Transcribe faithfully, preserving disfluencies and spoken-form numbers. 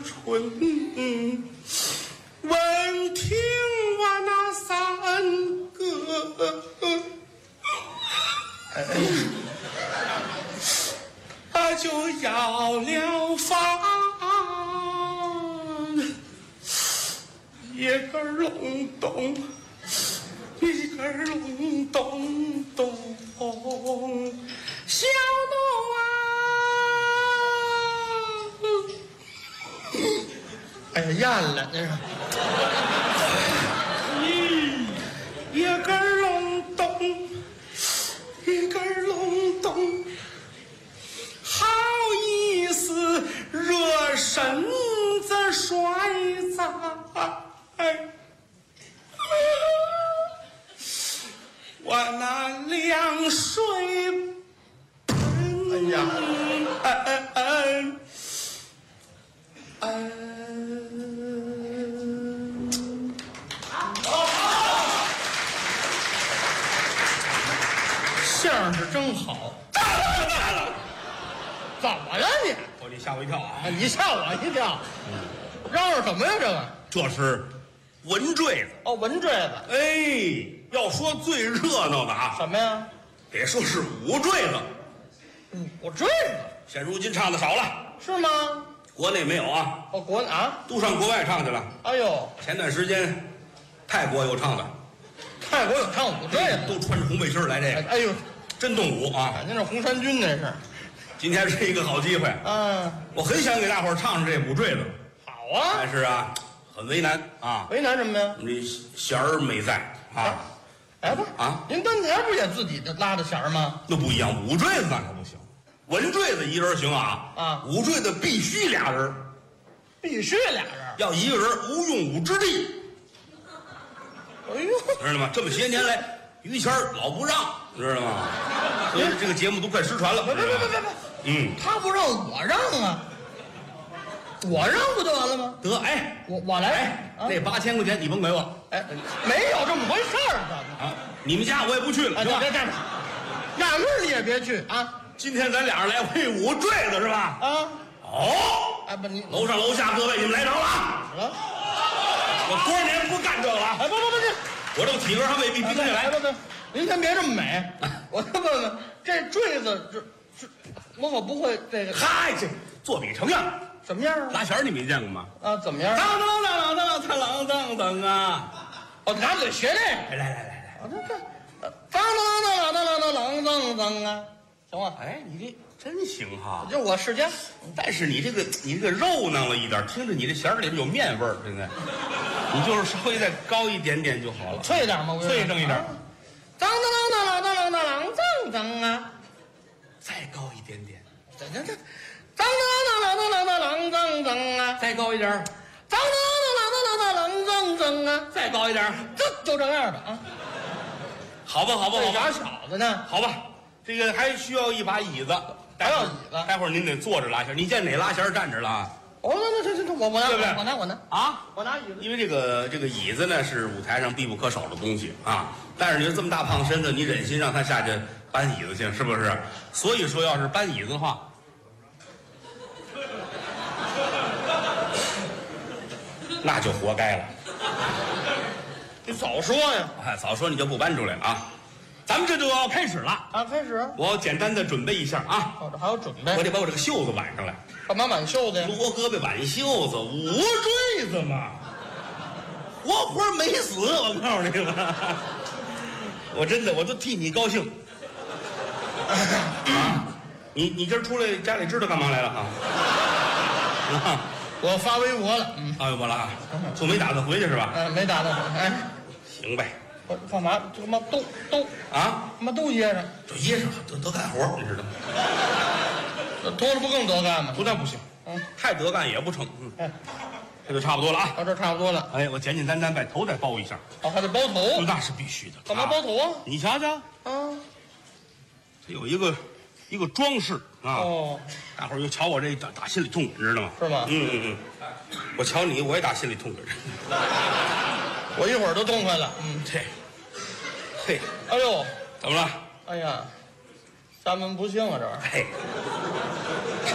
春。闻听我那三个，啊，就要了房，一根隆咚，一根隆咚咚，小农啊！ 哎呀，咽了那是。 一根隆咚，一根隆咚，好意思热身子摔在，我那凉水盆。 哎呀， 嗯嗯嗯。 相声是真好。怎么了你？ 我你吓我一跳啊！ 你吓我一跳。嚷嚷什么呀？这个这是文坠子。 哦，文坠子。 哎，要说最热闹的啊， 什么呀？ 得说是武坠子。 武坠子现如今唱的少了， 是吗？ 国内没有啊， 哦，国啊， 都上国外唱去了。 哎呦， 前段时间，泰国有唱的， 泰国有唱武坠子， 都穿着红背心来这个， 哎呦， 真动武啊！ 您这红衫军那是。 今天是一个好机会， 嗯， 我很想给大伙儿唱唱这武坠子， 好啊。 但是啊，很为难啊， 为难什么呀？ 你弦儿没在啊， 哎不啊， 您刚才不也自己的拉的弦儿吗？ 那不一样，武坠子那可不行，文坠子一人行啊， 啊武坠子必须俩人， 必须俩人。 要一个人无用武之地， 哎呦， 知道吗？这么些年来，于谦儿老不让，知道吗？所以这个节目都快失传了。 别别别别别别， 嗯， 他不让我让啊，我让不就完了吗？ 得，哎， 我我来， 哎， 啊那八千块钱你甭给我哎，没有这么回事儿，咱们。 啊！你们家我也不去了， 哎， 行吧？ 别站着，哪儿你也别去啊今天咱俩人来回武坠子是吧？ 啊！ 哦， 哎不，你楼上楼下各位你们来着了啊！ 了？ 我多少年不干这个了啊！ 哎不不不不， 我这个体格还未必冰下来。 哎不不，您先别这么美，我问问这坠子这这，我可不会这个嗨，这作比成样， 什么样啊？ 拉弦儿你没见过吗？ 啊，怎么样？ 当当当当当当当当啊！ 哦，咱们得学这个。 来来来来来， 啊，这这，当当当当当当当当当啊，行吗？ 哎，你这真行哈！ 就我世家， 但是你这个你这个肉囊了一点，听着你这弦儿里边有面味儿，现在，你就是稍微再高一点点就好了， 脆点吗？ 脆正一点， 当当当当当当当当当啊， 再高一点点， 这这这，当当当当当当当当啊， 再高一点， 当当当当当当当当啊， 再高一点， 这就这样吧啊。 好吧，好吧，好吧， 这俩小子呢？ 好吧，这个还需要一把椅子， 还要椅子待会儿您得坐着拉弦，你见哪拉弦站着了啊？ 哦，那那这这这，我我拿对不对我拿我拿啊？ 我拿椅子。 因为这个这个椅子呢是舞台上必不可少的东西啊，但是你这么大胖身子，你忍心让他下去搬椅子去，是不是？所以说，要是搬椅子的话，那就活该了。 你早说呀！ 哎，早说你就不搬出来了啊！咱们这就要开始了， 啊，开始。 我要简单的准备一下啊， 哦，这还有准备。 我得把我这个袖子挽上来， 干嘛挽袖子呀？ 罗胳膊挽袖子，武坠子嘛，活活没死，我告诉你吧，我真的我都替你高兴。啊，你你今儿出来家里知道干嘛来了啊？啊， 我发微博了。嗯， 发微博了啊，就没打算回去是吧？ 哎，没打算。哎， 行呗。 我干嘛？这他妈都都啊， 他妈都掖上， 这掖上得得干活，你知道吗？ 这多了不更得干吗？ 不但不行， 嗯， 太得干也不成。嗯， 哎， 这就差不多了啊。 到这差不多了。 哎，我简简单单把头再包一下， 哦，还得包头。 那是必须的。 干嘛包头啊？ 你瞧瞧， 啊， 这有一个一个装饰啊。 哦， 大伙儿就瞧我这打打心里痛快，知道吗？ 是吗嗯嗯嗯，我瞧你，我也打心里痛快。 我一会儿都痛快了。嗯， 这，嘿， 哎呦， 怎么了？ 哎呀，三门不幸啊，这玩意儿。 嘿，